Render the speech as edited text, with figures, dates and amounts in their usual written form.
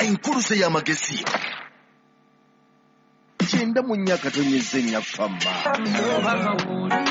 enkuluse y'amagezi kyenda mu nnya katonyeza ennya famma